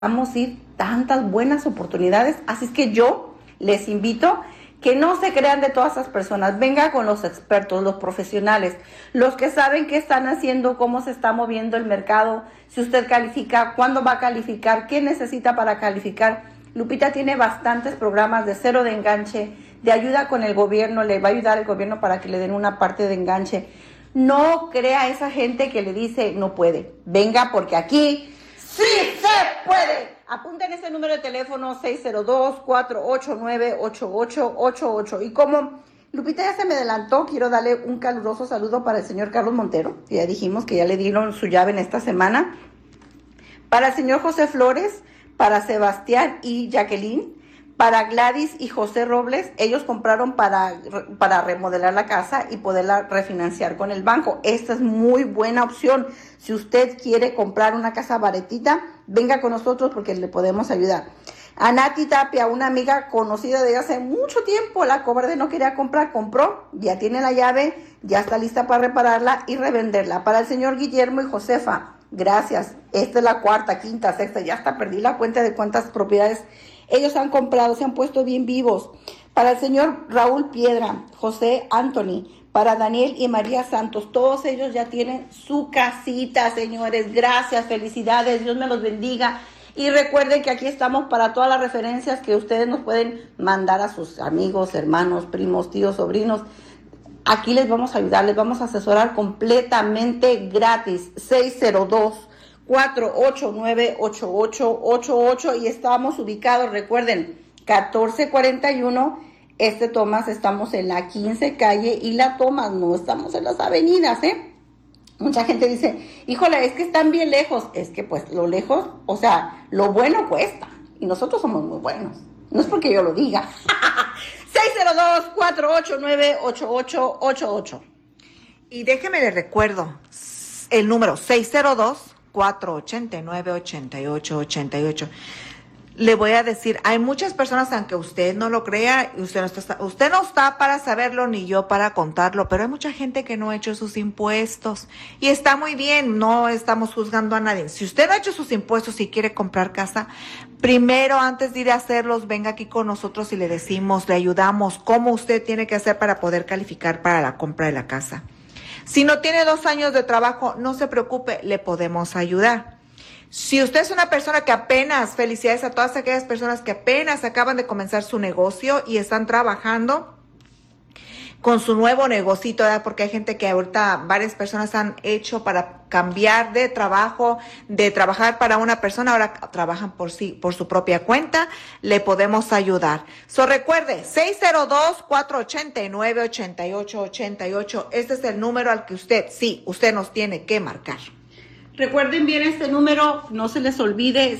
vamos a ir tantas buenas oportunidades. Así es que yo les invito que no se crean de todas esas personas. Venga con los expertos, los profesionales, los que saben qué están haciendo, cómo se está moviendo el mercado, si usted califica, cuándo va a calificar, qué necesita para calificar. Lupita tiene bastantes programas de cero de enganche, de ayuda con el gobierno, le va a ayudar el gobierno para que le den una parte de enganche. No crea a esa gente que le dice no puede. Venga, porque aquí sí se puede. Apunten ese número de teléfono 602-489-8888. Y como Lupita ya se me adelantó, quiero darle un caluroso saludo para el señor Carlos Montero, que ya dijimos que ya le dieron su llave en esta semana. Para el señor José Flores, para Sebastián y Jacqueline, para Gladys y José Robles. Ellos compraron para remodelar la casa y poderla refinanciar con el banco. Esta es muy buena opción. Si usted quiere comprar una casa baratita, venga con nosotros porque le podemos ayudar. A Nati Tapia, una amiga conocida de hace mucho tiempo, la cobarde no quería comprar, compró, ya tiene la llave, ya está lista para repararla y revenderla. Para el señor Guillermo y Josefa, gracias. Esta es la cuarta, quinta, sexta, ya hasta perdí la cuenta de cuántas propiedades ellos han comprado, se han puesto bien vivos. Para el señor Raúl Piedra, José Anthony, para Daniel y María Santos, todos ellos ya tienen su casita, señores. Gracias, felicidades, Dios me los bendiga. Y recuerden que aquí estamos para todas las referencias que ustedes nos pueden mandar a sus amigos, hermanos, primos, tíos, sobrinos. Aquí les vamos a ayudar, les vamos a asesorar completamente gratis. 602-489-8888 y estamos ubicados, recuerden, 1441 Tomás, estamos en la 15 calle y la Tomás, no estamos en las avenidas, Mucha gente dice, híjole, es que están bien lejos. Es que pues lo lejos, o sea, lo bueno cuesta y nosotros somos muy buenos, no es porque yo lo diga. 602-489-8888. Y déjeme le recuerdo el número 602-489-8888. Le voy a decir, hay muchas personas, aunque usted no lo crea, usted no está para saberlo ni yo para contarlo, pero hay mucha gente que no ha hecho sus impuestos y está muy bien, no estamos juzgando a nadie. Si usted no ha hecho sus impuestos y quiere comprar casa, primero antes de ir a hacerlos, venga aquí con nosotros y le decimos, le ayudamos cómo usted tiene que hacer para poder calificar para la compra de la casa. Si no tiene 2 años de trabajo, no se preocupe, le podemos ayudar. Si usted es una persona que apenas, felicidades a todas aquellas personas que apenas acaban de comenzar su negocio y están trabajando con su nuevo negocito, ¿verdad? Porque hay gente que ahorita varias personas han hecho para cambiar de trabajo, de trabajar para una persona, ahora trabajan por su propia cuenta, le podemos ayudar. Recuerde, 602-489-8888, este es el número al que usted nos tiene que marcar. Recuerden bien este número, no se les olvide,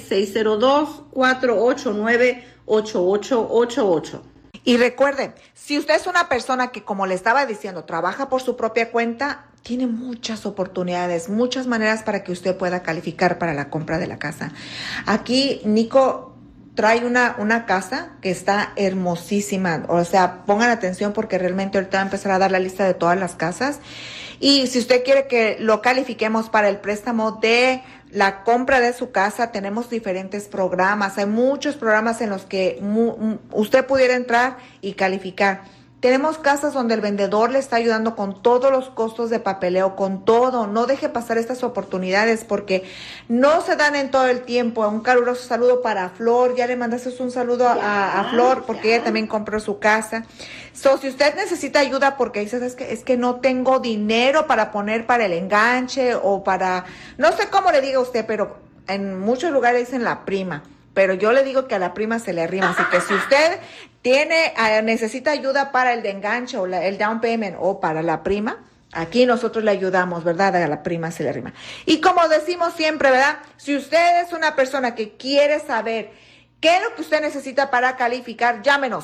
602-489-8888. Y recuerden, si usted es una persona que, como le estaba diciendo, trabaja por su propia cuenta, tiene muchas oportunidades, muchas maneras para que usted pueda calificar para la compra de la casa. Aquí Nico trae una casa que está hermosísima, o sea, pongan atención porque realmente ahorita va a empezar a dar la lista de todas las casas. Y si usted quiere que lo califiquemos para el préstamo de la compra de su casa, tenemos diferentes programas. Hay muchos programas en los que usted pudiera entrar y calificar. Tenemos casas donde el vendedor le está ayudando con todos los costos de papeleo, con todo. No deje pasar estas oportunidades porque no se dan en todo el tiempo. Un caluroso saludo para Flor. Ya le mandaste un saludo a Flor porque ella también compró su casa. Si usted necesita ayuda porque dices, es que no tengo dinero para poner para el enganche o para, no sé cómo le diga usted, pero en muchos lugares dicen la prima. Pero yo le digo que a la prima se le arrima. Así que si usted necesita ayuda para el de enganche o el down payment o para la prima, aquí nosotros le ayudamos, ¿verdad? A la prima se le arrima. Y como decimos siempre, ¿verdad? Si usted es una persona que quiere saber qué es lo que usted necesita para calificar, llámenos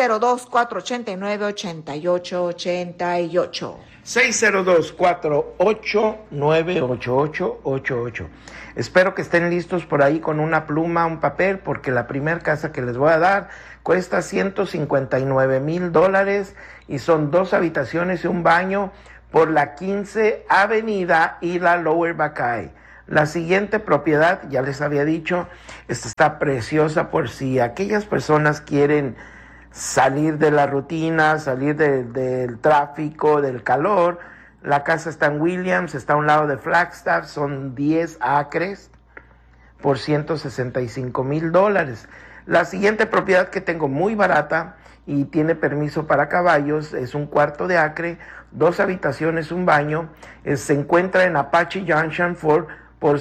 602-489-8888. 602-489-8888. Espero que estén listos por ahí con una pluma, un papel, porque la primer casa que les voy a dar cuesta $159,000 y son 2 habitaciones y un baño por la 15 Avenida y la Lower Buckeye. La siguiente propiedad, ya les había dicho, esta está preciosa por si aquellas personas quieren salir de la rutina, salir del tráfico, del calor. La casa está en Williams, está a un lado de Flagstaff, son 10 acres por $165,000. La siguiente propiedad que tengo muy barata y tiene permiso para caballos es un cuarto de acre, 2 habitaciones, un baño. Se encuentra en Apache Junction Ford por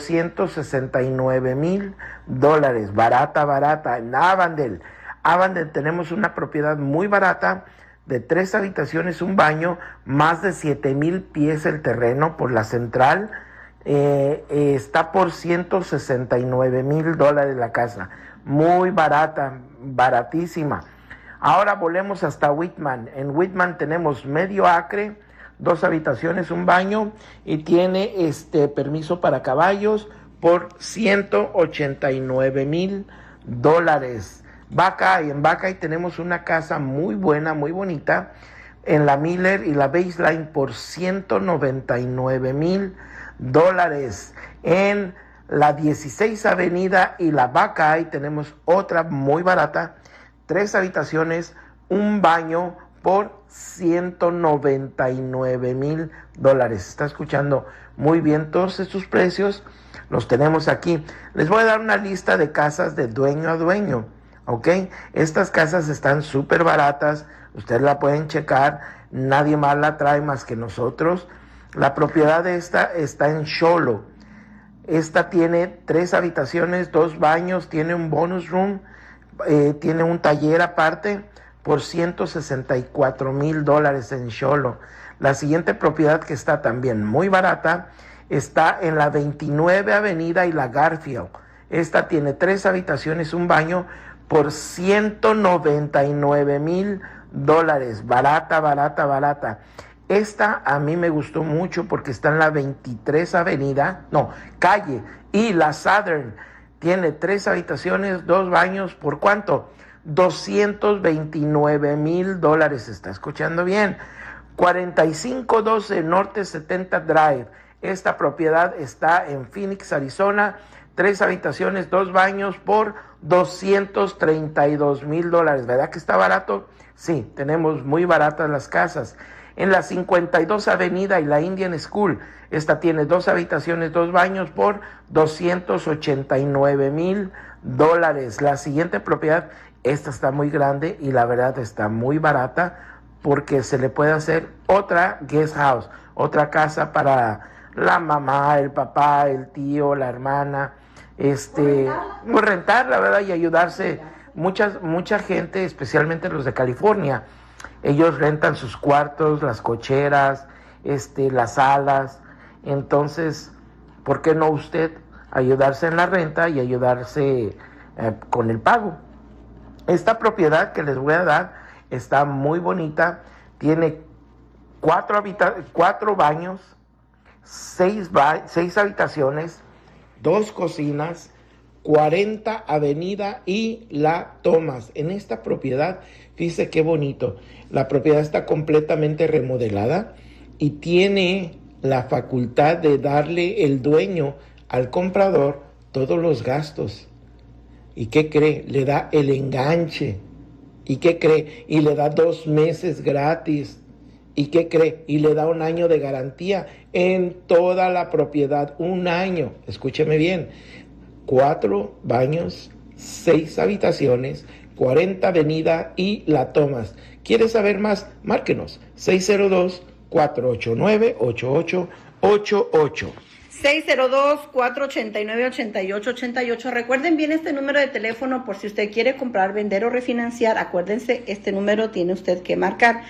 $169,000. Barata. En Avondale tenemos una propiedad muy barata de 3 habitaciones, un baño, más de 7,000 pies el terreno por la central. Está por $169,000 la casa. Muy barata, baratísima. Ahora volvemos hasta Whitman. En Whitman tenemos medio acre, 2 habitaciones, un baño, y tiene permiso para caballos por $189,000. En Buckeye tenemos una casa muy buena, muy bonita, en la Miller y la Baseline por $199,000. En la 16 Avenida y la Buckeye tenemos otra muy barata, 3 habitaciones, un baño por $199,000. Está escuchando muy bien, todos estos precios los tenemos aquí. Les voy a dar una lista de casas de dueño a dueño, ¿ok? Estas casas están súper baratas, ustedes la pueden checar, nadie más la trae más que nosotros. La propiedad de esta está en Sholo. Esta tiene 3 habitaciones, 2 baños, tiene un bonus room, tiene un taller aparte por $164,000 en Sholo. La siguiente propiedad, que está también muy barata, está en la 29 Avenida y la Garfield. Esta tiene 3 habitaciones, un baño por $199,000. Barata. Esta a mí me gustó mucho porque está en la 23 calle, y la Southern. Tiene 3 habitaciones, 2 baños, ¿por cuánto? $229,000. ¿Está escuchando bien? 4512 Norte 70 Drive. Esta propiedad está en Phoenix, Arizona. 3 habitaciones, 2 baños por $232,000. ¿Verdad que está barato? Sí, tenemos muy baratas las casas. En la 52 Avenida y la Indian School, esta tiene 2 habitaciones, 2 baños por $289,000. La siguiente propiedad, esta está muy grande y la verdad está muy barata porque se le puede hacer otra guest house, otra casa para la mamá, el papá, el tío, la hermana, rentar, la verdad, y ayudarse. Mucha gente, especialmente los de California, ellos rentan sus cuartos, las cocheras, las salas. Entonces, ¿por qué no usted ayudarse en la renta y ayudarse con el pago? Esta propiedad que les voy a dar está muy bonita. Tiene 4 baños, 6 habitaciones, 2 cocinas, 40 Avenida y la Thomas. En esta propiedad, fíjese qué bonito. La propiedad está completamente remodelada y tiene la facultad de darle el dueño al comprador todos los gastos. ¿Y qué cree? Le da el enganche. ¿Y qué cree? Y le da 2 meses gratis. ¿Y qué cree? Y le da 1 año de garantía en toda la propiedad. 1 año. Escúcheme bien. 4 baños, 6 habitaciones, 40 Avenida y la Thomas. ¿Quieres saber más? Márquenos. 602-489-8888. 602-489-8888. Recuerden bien este número de teléfono por si usted quiere comprar, vender o refinanciar. Acuérdense, este número tiene usted que marcar.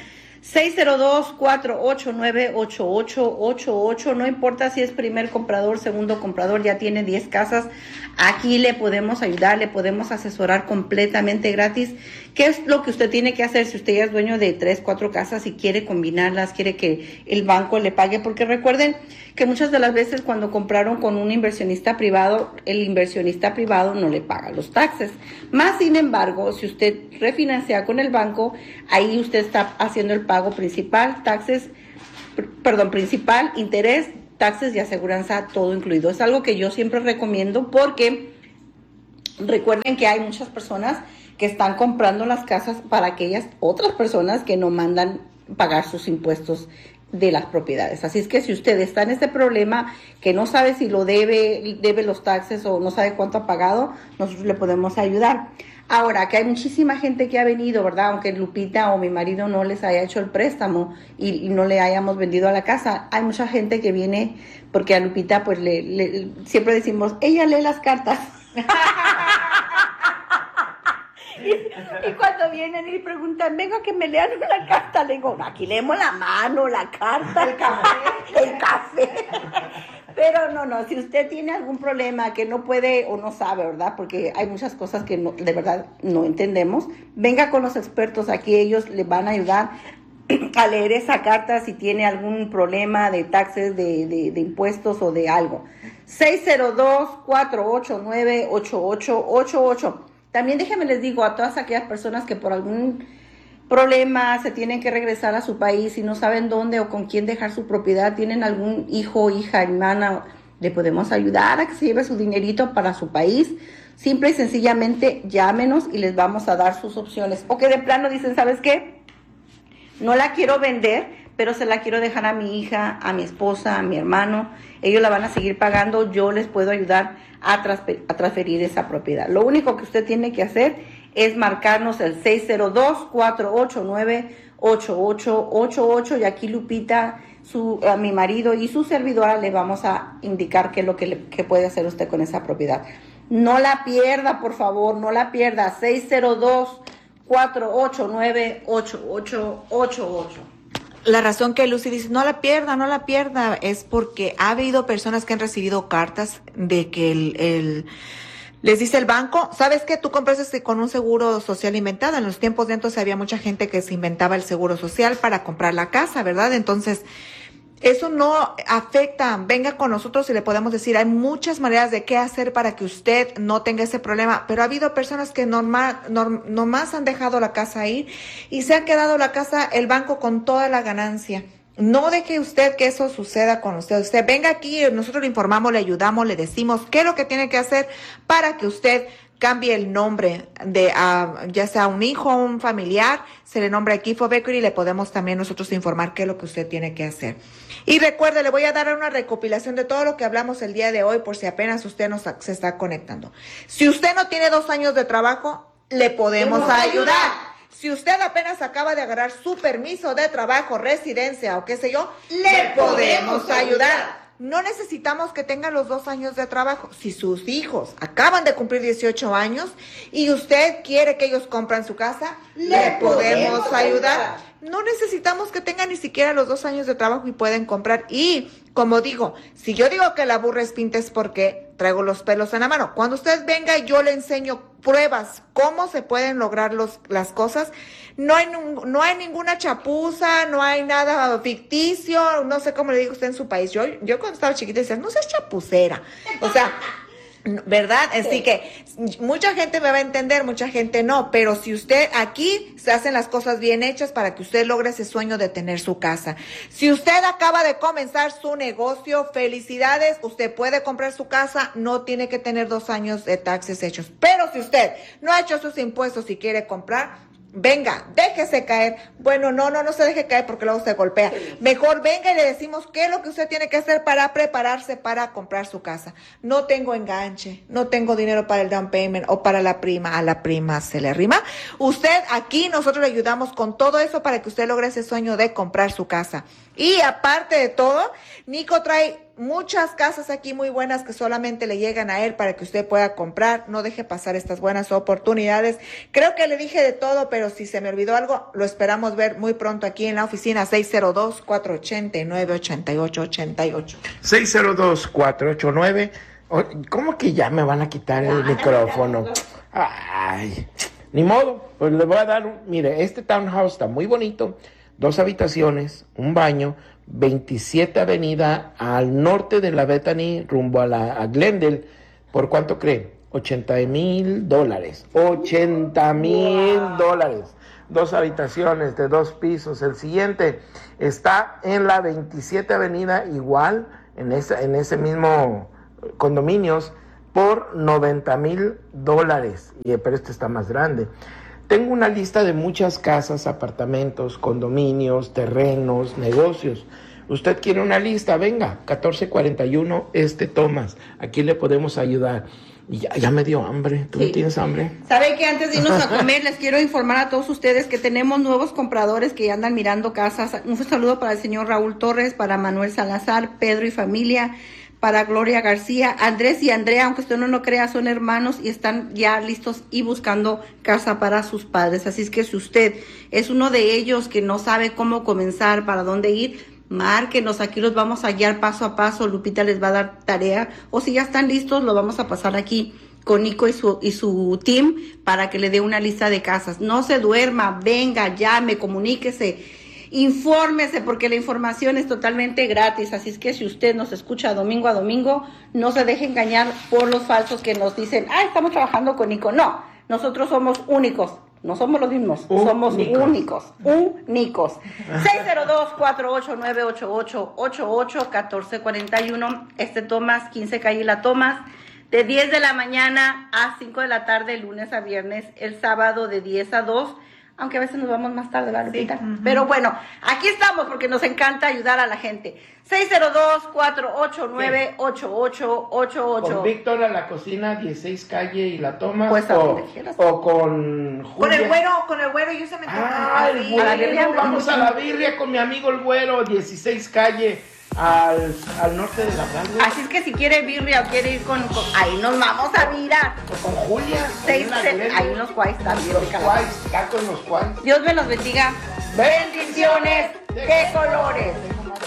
602-489-8888. No importa si es primer comprador, segundo comprador, ya tiene 10 casas. Aquí le podemos ayudar, le podemos asesorar completamente gratis. ¿Qué es lo que usted tiene que hacer si usted ya es dueño de 3, 4 casas y quiere combinarlas, quiere que el banco le pague? Porque recuerden que muchas de las veces cuando compraron con un inversionista privado, el inversionista privado no le paga los taxes. Más sin embargo, si usted refinancia con el banco, ahí usted está haciendo el pago principal, principal, interés, taxes y aseguranza todo incluido. Es algo que yo siempre recomiendo porque recuerden que hay muchas personas que están comprando las casas para aquellas otras personas que no mandan pagar sus impuestos de las propiedades. Así es que si usted está en este problema que no sabe si lo debe los taxes o no sabe cuánto ha pagado, nosotros le podemos ayudar. Ahora, que hay muchísima gente que ha venido, ¿verdad? Aunque Lupita o mi marido no les haya hecho el préstamo y no le hayamos vendido a la casa, hay mucha gente que viene porque a Lupita pues siempre decimos, ella lee las cartas. Y cuando vienen y preguntan, vengo a que me lean una carta, le digo, aquí leemos la mano, la carta, el café, el café. Pero no, si usted tiene algún problema que no puede o no sabe, ¿verdad? Porque hay muchas cosas que de verdad no entendemos, venga con los expertos, aquí ellos le van a ayudar a leer esa carta si tiene algún problema de taxes, de impuestos o de algo. 602-489-8888. También déjenme les digo a todas aquellas personas que por algún problema se tienen que regresar a su país y no saben dónde o con quién dejar su propiedad, tienen algún hijo, hija, hermana, le podemos ayudar a que se lleve su dinerito para su país. Simple y sencillamente llámenos y les vamos a dar sus opciones. O que de plano dicen, ¿sabes qué? No la quiero vender, pero se la quiero dejar a mi hija, a mi esposa, a mi hermano. Ellos la van a seguir pagando, yo les puedo ayudar a transferir esa propiedad. Lo único que usted tiene que hacer es marcarnos el 602-489-8888 y aquí Lupita, a mi marido y su servidora le vamos a indicar qué es lo que puede hacer usted con esa propiedad. No la pierda, por favor, no la pierda. 602-489-8888. La razón que Lucy dice, no la pierda, es porque ha habido personas que han recibido cartas de que les dice el banco, ¿sabes qué? Tú compraste con un seguro social inventado. En los tiempos de entonces había mucha gente que se inventaba el seguro social para comprar la casa, ¿verdad? Entonces, eso no afecta. Venga con nosotros y le podemos decir, hay muchas maneras de qué hacer para que usted no tenga ese problema. Pero ha habido personas que nomás han dejado la casa ir y se ha quedado la casa, el banco con toda la ganancia. No deje usted que eso suceda con usted. Usted venga aquí, nosotros le informamos, le ayudamos, le decimos qué es lo que tiene que hacer para que usted cambie el nombre de ya sea un hijo o un familiar, se le nombra aquí for Equity y le podemos también nosotros informar qué es lo que usted tiene que hacer. Y recuerde, le voy a dar una recopilación de todo lo que hablamos el día de hoy por si apenas usted se está conectando. Si usted no tiene 2 años de trabajo, le podemos ayudar. Si usted apenas acaba de agarrar su permiso de trabajo, residencia o qué sé yo, le podemos ayudar. No necesitamos que tengan los 2 años de trabajo. Si sus hijos acaban de cumplir 18 años y usted quiere que ellos compren su casa, le podemos ayudar. No necesitamos que tengan ni siquiera los 2 años de trabajo y pueden comprar. Y, como digo, si yo digo que la burra es pinta es porque traigo los pelos en la mano. Cuando usted venga, yo le enseño pruebas, cómo se pueden lograr las cosas. No hay ninguna chapuza, no hay nada ficticio, no sé cómo le digo usted en su país. Yo cuando estaba chiquita decía, no seas chapucera. O sea, ¿verdad? Sí. Así que mucha gente me va a entender, mucha gente no, pero si usted aquí se hacen las cosas bien hechas para que usted logre ese sueño de tener su casa. Si usted acaba de comenzar su negocio, felicidades, usted puede comprar su casa, no tiene que tener 2 años de taxes hechos. Pero si usted no ha hecho sus impuestos y quiere comprar, venga, déjese caer. Bueno, no se deje caer porque luego se golpea. Mejor venga y le decimos qué es lo que usted tiene que hacer para prepararse para comprar su casa. No tengo enganche, no tengo dinero para el down payment o para la prima. A la prima se le arrima. Usted aquí, nosotros le ayudamos con todo eso para que usted logre ese sueño de comprar su casa. Y aparte de todo, Nico trae muchas casas aquí muy buenas que solamente le llegan a él para que usted pueda comprar. No deje pasar estas buenas oportunidades. Creo que le dije de todo, pero si se me olvidó algo, lo esperamos ver muy pronto aquí en la oficina. 602-489-8888. 602-489. ¿Cómo que ya me van a quitar el micrófono? Ay, ni modo. Pues le voy a dar mire, este townhouse está muy bonito. 2 habitaciones, un baño, 27 Avenida, al norte de la Bethany, rumbo a Glendale. ¿Por cuánto cree? $80,000. $80,000. 2 habitaciones de 2 pisos. El siguiente está en la 27 Avenida, igual, en ese mismo condominios por $90,000, pero este está más grande. Tengo una lista de muchas casas, apartamentos, condominios, terrenos, negocios. Usted quiere una lista, venga, 1441 Thomas, aquí le podemos ayudar. Y ya me dio hambre. ¿Tú no tienes hambre? ¿Sabe que antes de irnos a comer les quiero informar a todos ustedes que tenemos nuevos compradores que ya andan mirando casas? Un saludo para el señor Raúl Torres, para Manuel Salazar, Pedro y familia, para Gloria García, Andrés y Andrea, aunque usted no lo crea, son hermanos y están ya listos y buscando casa para sus padres. Así es que si usted es uno de ellos que no sabe cómo comenzar, para dónde ir, márquenos, aquí los vamos a guiar paso a paso. Lupita les va a dar tarea, o si ya están listos, lo vamos a pasar aquí con Nico y su team para que le dé una lista de casas. No se duerma, venga, llame, comuníquese, infórmese, porque la información es totalmente gratis. Así es que si usted nos escucha domingo a domingo, no se deje engañar por los falsos que nos dicen, estamos trabajando con Nico. No, nosotros somos únicos. No somos los mismos, somos únicos. 602-489-8888, Thomas, 15 calle La Thomas, de 10 de la mañana a 5 de la tarde, lunes a viernes, el sábado de 10 a 2, aunque a veces nos vamos más tarde, ¿verdad, Lupita? Sí. Pero bueno, aquí estamos porque nos encanta ayudar a la gente. 602-489-8888. Con Víctor a la cocina, 16 calle y La Thomas. Pues o con Julia. Con el güero, yo se me vamos a la birria con mi amigo el güero, 16 calle al norte de la Broadway. Así es que si quiere birria o quiere ir con ahí nos vamos a mirar. Con Julia. Ahí unos cuais también. Está con los cuais. Dios me los bendiga. Bendiciones de colores.